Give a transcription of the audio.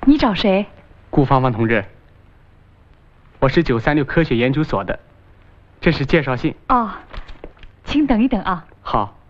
你找谁？ 顾芳芳同志，我是936科学研究所的，这是介绍信。 哦，请等一等啊。 好。